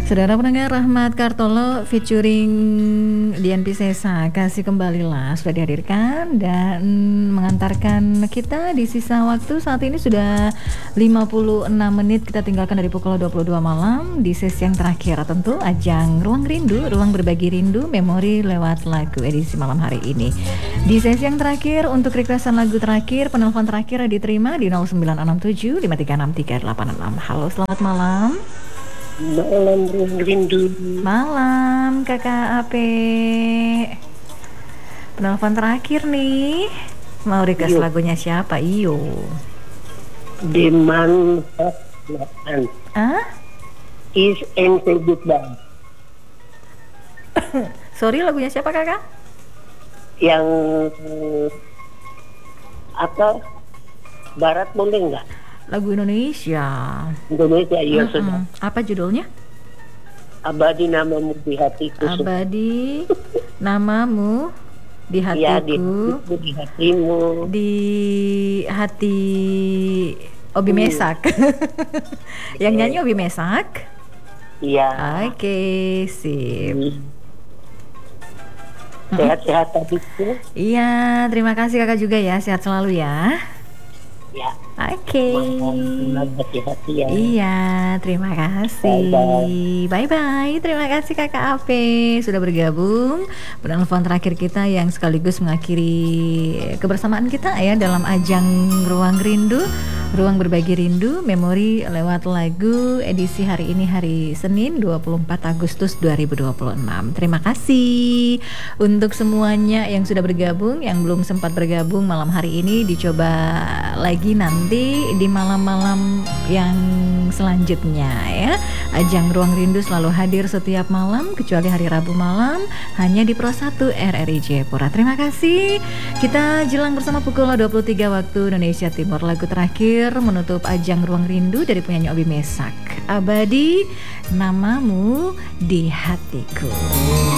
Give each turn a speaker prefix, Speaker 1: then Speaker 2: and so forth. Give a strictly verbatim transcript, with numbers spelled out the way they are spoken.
Speaker 1: Saudara pendengar, Rahmat Kartolo featuring Dian Piscesa, Kasih Kembalilah sudah dihadirkan dan mengantarkan kita di sisa waktu. Saat ini sudah lima puluh enam menit kita tinggalkan dari pukul dua puluh dua malam di sesi yang terakhir, tentu ajang Ruang Rindu, Ruang Berbagi Rindu, Memori lewat lagu edisi malam hari ini. Di sesi yang terakhir untuk requestan lagu terakhir, penelpon terakhir diterima di nol sembilan enam tujuh lima tiga enam tiga delapan enam. Halo, selamat malam.
Speaker 2: Malam Ruang Rindu.
Speaker 1: Malam Kakak Ape. Penelpon terakhir nih. Mau request
Speaker 2: Iyo.
Speaker 1: lagunya siapa? Iyo.
Speaker 2: Demand Selatan.
Speaker 1: Ah?
Speaker 2: Is and say goodbye.
Speaker 1: Sorry, lagunya siapa kakak?
Speaker 2: Yang apa? Barat boleh nggak?
Speaker 1: Lagu Indonesia.
Speaker 2: Indonesia, iya
Speaker 1: Mm-mm.
Speaker 2: sudah.
Speaker 1: Apa judulnya?
Speaker 2: Abadi namamu di hatiku.
Speaker 1: Abadi namamu di
Speaker 2: Ya, di,
Speaker 1: hatiku,
Speaker 2: hatiku, di hatimu.
Speaker 1: di hati Obi
Speaker 2: Hmm.
Speaker 1: Mesak. Yang nyanyi Obi Mesak.
Speaker 2: Iya.
Speaker 1: Oke, sip.
Speaker 2: Hmm. Sehat-sehat tadiku.
Speaker 1: Iya, terima kasih kakak juga ya. Sehat selalu ya.
Speaker 2: Ya.
Speaker 1: Oke.
Speaker 2: Selamat hati-hati ya.
Speaker 1: Iya, terima kasih. Bye bye. Terima kasih Kakak Ape sudah bergabung. Penelpon terakhir kita yang sekaligus mengakhiri kebersamaan kita ya dalam ajang Ruang Rindu, Ruang Berbagi Rindu, Memori lewat lagu edisi hari ini, hari Senin dua puluh empat Agustus dua ribu dua puluh enam. Terima kasih untuk semuanya yang sudah bergabung, yang belum sempat bergabung malam hari ini dicoba lagi nanti di malam-malam yang selanjutnya ya. Ajang Ruang Rindu selalu hadir setiap malam kecuali hari Rabu malam hanya di Pro satu R R I Jayapura. Terima kasih. Kita jelang bersama pukul dua puluh tiga waktu Indonesia Timur. Lagu terakhir menutup ajang Ruang Rindu dari penyanyi Obi Mesak. Abadi namamu di hatiku.